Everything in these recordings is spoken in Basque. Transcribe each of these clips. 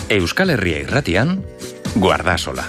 Euskal Herria Irratian, Guardasola.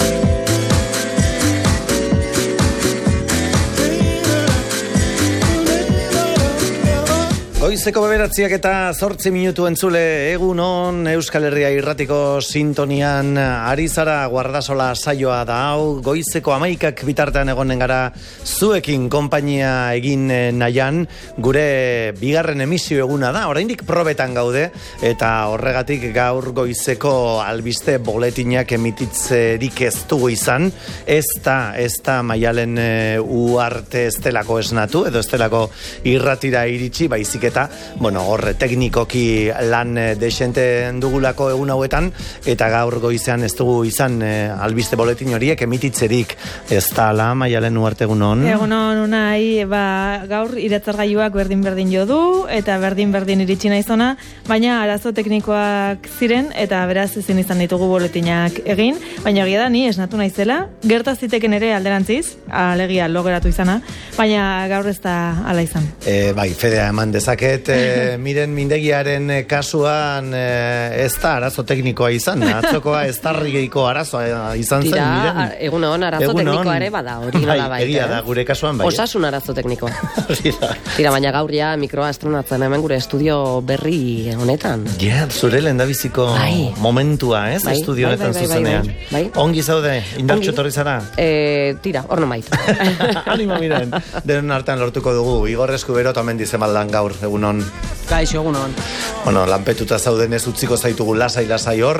Goizeko 9:08 minutu entzule, egun on Euskal Herria Irratiko sintonian ari zara. Guardasola saioa da hau, goizeko 11 bitartean egonen gara zuekin konpainia egin nahian. Gure bigarren emisio eguna da, oraindik probetan gaude, eta horregatik gaur goizeko albiste boletinak emititzerik ez dugu izan. Ez da Maialen Uarte ez delako esnatu, edo ez delako irratira iritsi, baizik eta, horre teknikoki lan desente dugulako egun hauetan, eta gaur goizean ez dugu izan albiste boletin horiek emititzerik. Ez da, Maialen Uarte, egunon? Egunon, unai, gaur iratzargailuak berdin jo du, eta berdin iritsi naizona, baina arazo teknikoak ziren, eta beraz ezin izan ditugu boletinak egin, baina egia da ni esnatu naizela, gertaziteken ere alderantziz, alegia logeratu izana, baina gaur ez da ala izan. Bai, fedea eman dezaket, miren mindegiaren kasuan ez da arazo teknikoa izan, atzokoa ez tarrigiko arazoa izan zen, miren. Egunon, arazo teknikoa ere bada, hori bada baita. Egia da, gure kasuan bai. Osasun arazo teknikoa. Tira, baina gaur ja mikroa estronatzen hemen gure estudio berri honetan. Ja, zure lehendabiziko momentua, ez? Estudio honetan zuzenean. Ongi zaude, indartxo etorri zara? Tira, hor nomait. Anima, miren, denon artean lortuko dugu. Igor Eskubero tamen dizemaldan gaur, egunon. Kaixo, egunon. Lanpetuta zauden ez utziko zaitugu lasai hor,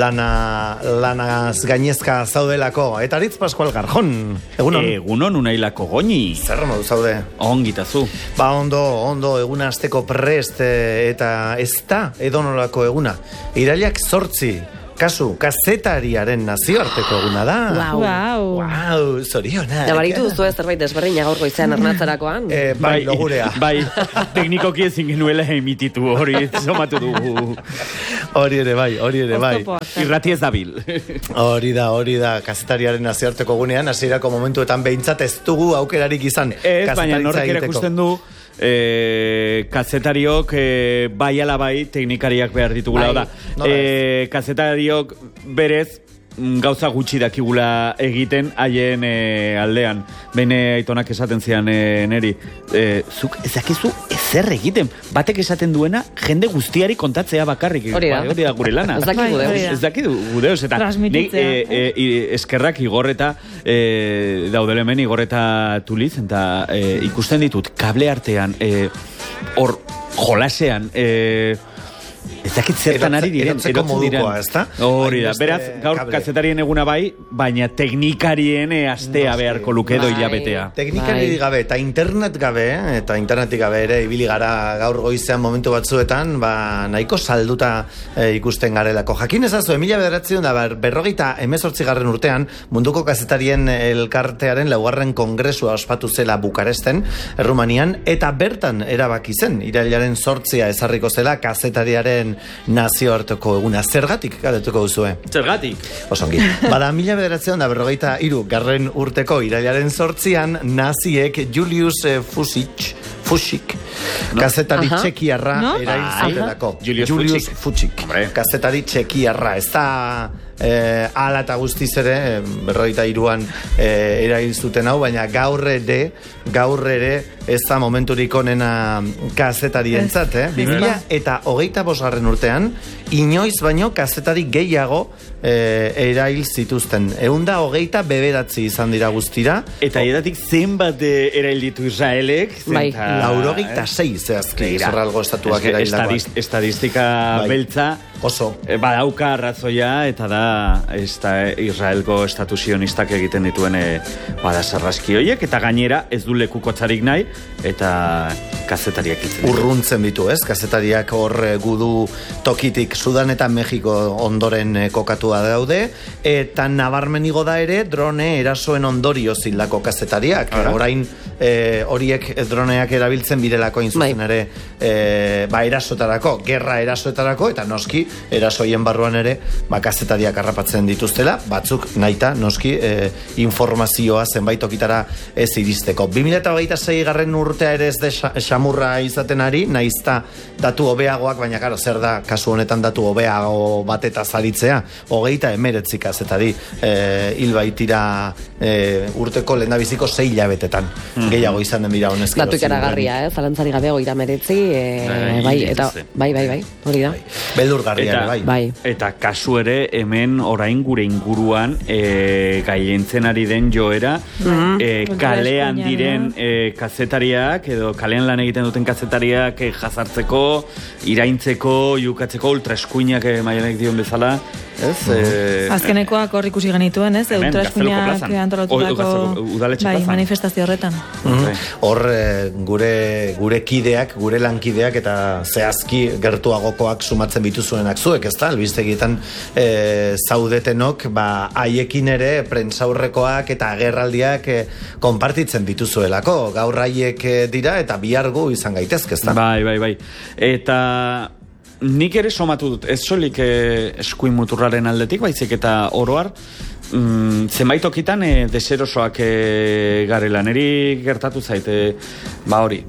lanaz gainezka zaudelako. Eta Aritz Pascual Garjon, egunon. Egunon unailako goñi. Zerra modu zaude? Ongitazu. Ondo, eguna asteko prest, eta ez da edonolako eguna. Irailak 8. Kasu, kazetariaren nazioarteko eguna da. Wow, zoriona. Nabaritu duzu ez zerbait desberdina gaur goizean ernatzerakoan? Bai, logurea. Bai, teknikoki ezin genuela emititu, hori somatu dugu. Hori ere bai. Irrati ez dabil. Hori da, kazetariaren nazioarteko egunean, hasierako momentuetan behintzat ez dugu aukerarik izan. Ez, baina norrek erakusten du, kazetariok bai ala bai teknikariak behar ditugula. Kazetariok berez gauza gutxi dakigula egiten haien aldean. Bene aitonak esaten zian neri, zuk ezakizu ezer egiten, batek esaten duena jende guztiari kontatzea bakarrik. Hori da gure lana. Ez dakidu gudeos. Eta eskerrak Igor eta daudele hemen Igor eta Tuliz, eta ikusten ditut kable artean, hor jolasean, ez dakit zertan ari diren. Erotzeko modukoa, ez da? Hori da, beraz, gaur kazetarien eguna bai, baina teknikarien astea beharko luke hilabetea. Teknikari gabe, eta internet gabe, internetik gabe ere, ibili gara gaur goizean momentu batzuetan, nahiko salduta ikusten garelako. Jakin ezazu, 1948 urtean, munduko kazetarien elkartearen 4. kongresua ospatu zela Bukaresten, Errumanian, eta bertan erabaki zen, irailaren 8 ezarriko zela kazetariaren nazioarteko eguna. Zergatik galdetuko duzue? Zergatik? Osongi. Bada, 1943 urteko irailaren 8 naziek Julius Fučík, kazetari txekiarra erail zutelako. Julius Fučík. Kazetari txekiarra. Ez da ala eta guztiz ere, 43an erail zuten hau, baina gaur ere ez da momenturik onena kazetarientzat, 2025 urtean, inoiz baino kazetari gehiago erail zituzten. 129 izan dira guztira. Eta edatik zenbat erail ditu Israelek? 96 zehazki, Israelgo estatuak eraildakoak. Estadistika beltza oso. Badauka arrazoia, eta da Israelgo estatu sionistak egiten dituen sarraski horiek, eta gainera ez du lekukotzarik nahi, eta kazetariak itzen. Urruntzen ditu, ez? Kazetariak hor gudu tokitik Sudan eta Mexiko ondoren kokatua daude, eta nabarmenigo da ere drone erasoen ondorio zildako kazetariak. Orain horiek droneak erabiltzen birelako inzuzen ere erasotarako, gerra erasoetarako, eta noski erasoien barruan ere, kazetariak harrapatzen dituztela, batzuk nahita, noski, informazioa zenbait okitara ez iristeko. 2026 garren urtea ere ez de xamurra izaten ari, naizta datu hobeagoak, baina karo, zer da, kasu honetan datu hobeago bateta zaritzea, 39 kazetari hil baitira urteko lehendabiziko 6 hilabetetan. Gehiago izan den dira honezkero. Datu ikaragarria, zalantzari gabe 39, bai, eta bai, hori da. Beldurgarria ere, bai. Eta kasu ere, hemen orain gure inguruan gailentzen ari den joera, kalean diren kazetariak, edo kalean lan egiten duten kazetariak jazartzeko, iraintzeko, jukatzeko, ultraeskuinak maianek dion bezala, ez? Azkenekoak hor ikusi genituen, ez? Ultraeskuinak antolatutako manifestazio horretan. Hor gure kideak, gure lankideak eta zehazki gertuagokoak sumatzen bituzuenak zuek, ezta? Albistegietan zaudetenok, haiekin ere prentsaurrekoak eta agerraldiak konpartitzen dituzuelako. Gaur haiek dira eta bihargu izan gaitezke, ezta? Bai. Eta nik ere somatu dut, ez solik eskuin muturraren aldetik, baizik eta oroar, zenbait okitan deserosoak garela. Neri gertatu zaite, hori,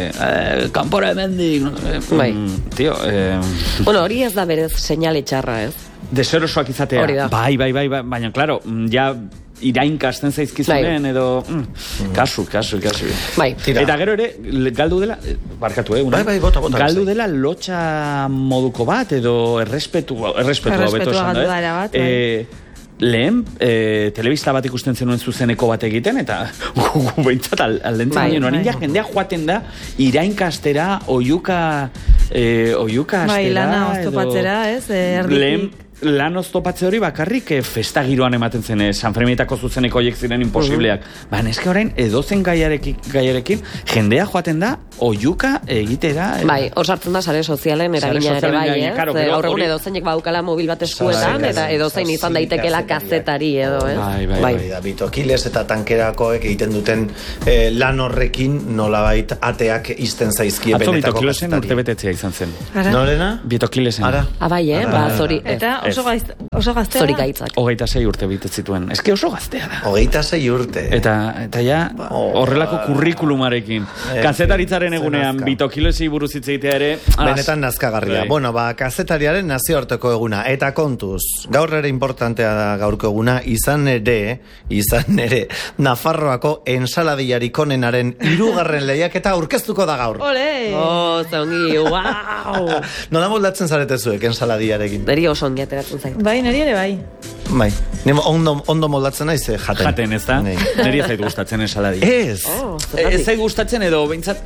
kanpora hemendik, tio... Bueno, hori ez da berez seinale txarra, ez? Deserosoak izatea. Bai, baina, klaro, ja... irainkasten zaizkizunen edo kasu. Bai. Eta gero ere, galdu dela, barkatu, bota. Galdu dela lotxa moduko bat, edo errespetua beto esan da. Lehen, telebista bat ikusten zenuen zuzeneko bat egiten, eta gugu behintzat aldentzen genuen. Jendea joaten da, irainkastera, oiuka astera. Bai, lana oztopatzera, ez? Erditik. Lan oztopatze hori bakarrik festa giroan ematen zen, San Ferminetako zuzeneko horiek ziren imposibleak. Eske orain, edozen gaiarekin, jendea joaten da, oiuka egitera. Bai, hor sartzen da sare sozialen eragina ere bai, gaur egun edozeinek badukala mobil bat eskuetan, eta edozein izan daitekela kazetari edo, Bai. Bitokiles eta tankerakoek egiten duten lan horrekin nolabait ateak izten zaizkie benetako kazetari. Atzo Bitokilesen urtebetetzea izan zen. Norena? Bitokilesen. Bai, zori. Eta oso gaztea. Zori gaitzak. 26 urte bitet zituen. Eske oso gaztea da. 26 urte. Eta ja, horrelako kurrikulumarekin. Kazetaritzaren egunean Bitokilesi buruz hitz egitea ere... Benetan nazkagarria. Bueno, kazetariaren nazioarteko eguna. Eta kontuz, gaur ere importantea da gaurko eguna, izan ere, Nafarroako ensaladiarik onenaren 3. lehiaketa aurkeztuko da gaur. Ole! Zongi, wow! Nola moldatzen zarete zuek ensaladiarekin? Neri oso ongi ateratzen zait. Bai, neri ere bai. Bai. Ondo moldatzen naiz jaten. Jaten, ez da? Neri ez zait gustatzen ensaladia. Ez! Ez zait gustatzen edo, behintzat,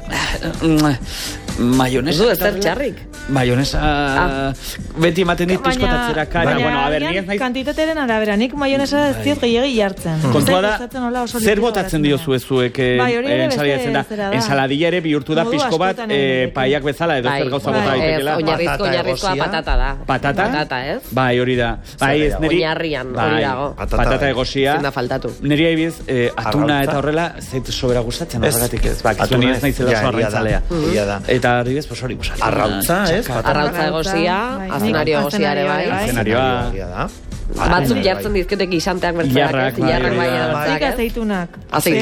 maionesa. Zu, ez zer txarrik? Maionesa... Beti ematen dit pizkotatzera kara. Baina, kantitatearen arabera, nik maionesa ez diot gehiagi jartzen. Kontua da, zer botatzen diozu ezuek ensaladia ere bihurtu da pizko bat paiak bezala edo zer gauza bota daitekela. Oinarrizkoa patata da. Patata, ez? Bai, hori da. Bai, ez niri... Oinarrian, hori dago. Patata egosia. Zenda faltatu. Niri haibiz, atuna eta horrela, zait sobera gustatzen, horregatik ez. Atuna ez naizela oso arrantzalea. Eta hori bez, hori bosari. Arrautza, ez? Arrautza egosia, azenario egosia ere bai. Azenarioa. Batzuk jartzen dizketek isanteak bertzeak. Jarrak bai. Azeitunak.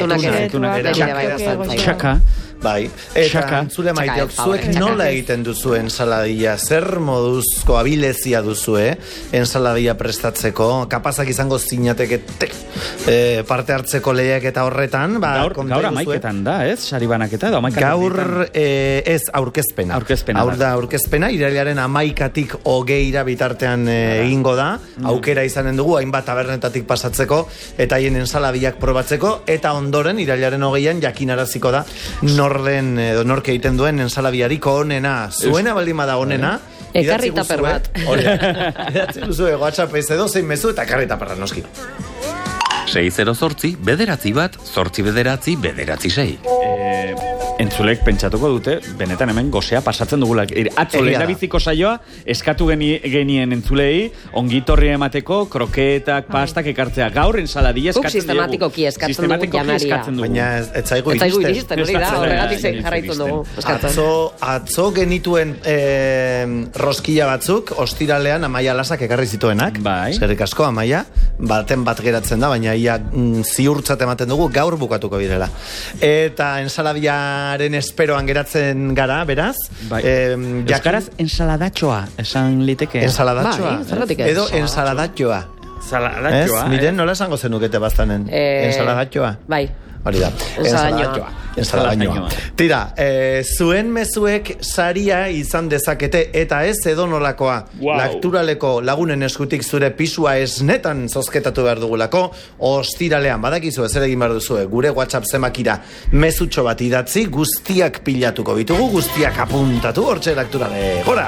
Azeitunak. Txaka. Bai, eta zule maiteok, zuek nola egiten duzu ensaladia? Zer moduzko abilezia duzue ensaladia prestatzeko? Kapazak izango zinateke parte hartzeko lehiak eta horretan? Gaur amaiketan da, ez? Sari banaketa edo amaikatik? Gaur ez aurkezpena. Aurkezpena, irailaren 11-tik 20 bitartean egingo da. Aukera izanen dugu, hainbat tabernetatik pasatzeko, eta haien ensaladiak probatzeko, eta ondoren, irailaren 20an jakinaraziko da, nork egiten duen ensaladiariko onena. Zuena baldin bada onena, ekarri taper bat. Idatzi duzue, WhatsApp ez edo zein mezu eta ekarri taperra noski. 608 bederatzi bat, 8 bederatzi bederatzi 6. entzulek pentsatuko dute, benetan hemen gozea pasatzen dugula. Atzo lehendabiziko saioa, eskatu genien entzulei, ongitorri emateko, kroketak, pastak ekartzea. Gaur ensaladilla eskatzen dugu. Sistematikoki eskatzen dugu janaria. Baina ez zaigu iristen. Hori da, horregatik zein jarraitzen dugu. Atzo genituen roskilla batzuk, ostiralean Amaia Lasak ekarri zituenak. Eskerrik asko, Amaia. Baten bat geratzen da, baina ia ziurtzat ematen dugu, gaur bukatuko birela. Eta ensaladiaren esperoan geratzen gara, beraz. Euskaraz ensaladatxoa, esan liteke. Ensaladatxoa. Edo ensaladatxoa. Miren, nola esango zenukete bastanen? Ensaladatxoa. Bai. Hori da. Ensaladatxoa. Tira, zuen mezuek saria izan dezakete eta ez edonolakoa. Lakturaleko lagunen eskutik zure pisua esnetan zozketatu behar dugulako, ostiralean, badakizu ez ere egin behar duzue, gure WhatsApp zemakira mezutxo bat idatzi, guztiak pilatuko bitugu, guztiak apuntatu, hortxe lakturale, gora!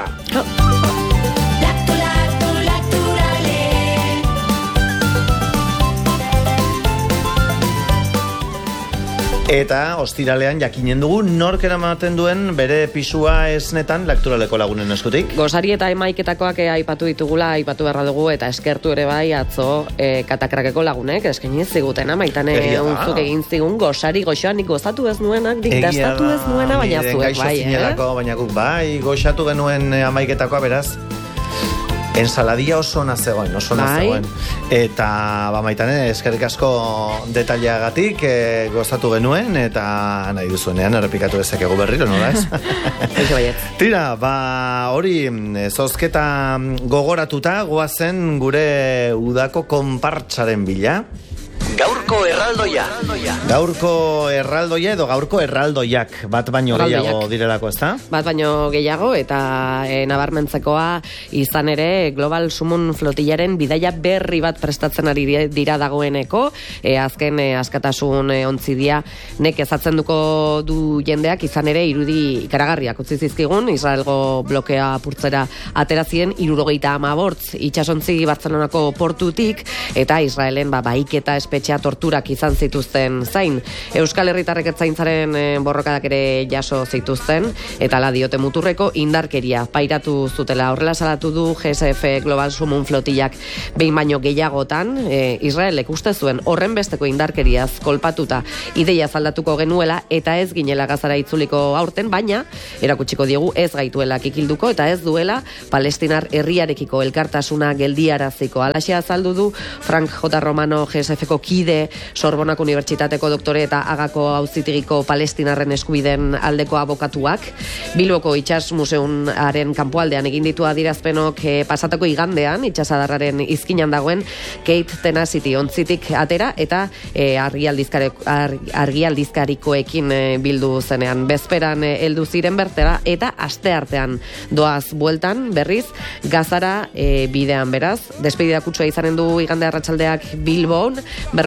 Eta ostiralean jakinen dugu nork eramaten duen bere pisua esnetan lakturaleko lagunen eskutik. Gosari eta emaiketakoak aipatu ditugula, aipatu beharra dugu eta eskertu ere bai atzo katakrakeko lagunek eskaini zigutena Maitane unzuk egin zigun gosari goxoan nik gozatu ez nuenak, diktastatu ez nuena, baina zuek bai, baina guk bai, goxatu genuen amaiketakoa beraz. Ensaladia oso nazegoen. Eta, Maitane, eskerrik asko detaileagatik gozatu genuen, eta nahi duzuenean errepikatu dezakegu berriro, nola ez? Tira, hori, zozketa gogoratuta, goazen gure udako konpartsaren bila. Gaurko erraldoia. Gaurko erraldoia edo gaurko erraldoiak bat baino gehiago direlako, ezta? Bat baino gehiago eta nabarmentzekoa izan ere Global Sumun flotillaren bidaia berri bat prestatzen ari dira dagoeneko, azken askatasun ontzidia nek ezatzen du jendeak izan ere irudi ikaragarriak utzi zizkigun, Israelgo blokea apurtzera aterazien 75 itsasontzi Bartzelonako portutik eta Israelen baiketa espetxea torturak izan zituzten zain. Euskal Herritarrek etzaintzaren borrokadak ere jaso zituzten eta la diote muturreko indarkeria pairatu zutela. Horrela salatu du GSF Global Sumun flotillak behin baino gehiagotan, Israelek uste zuen horren besteko indarkeriaz kolpatuta ideia zaldatuko genuela eta ez ginela Gazara itzuliko aurten, baina erakutsiko diegu ez gaituela kikilduko eta ez duela Palestinar herriarekiko elkartasuna geldiaraziko. Halaxe azaldu du Frank J. Romano GSFko kide, Sorbonako Unibertsitateko doktore eta Agako auzitegiko Palestinarren eskubideen aldeko abokatuak. Bilboko Itsas Museumaren kanpoaldean egin ditu adierazpenok pasatako igandean, itsasadarraren izkinan dagoen Kate Tenacity ontzitik atera eta argialdizkarikoekin bildu zenean. Bezperan heldu ziren bertera eta asteartean doaz bueltan berriz Gazara bidean beraz. Despedida kutsua izanen du igande arratsaldeak Bilbon,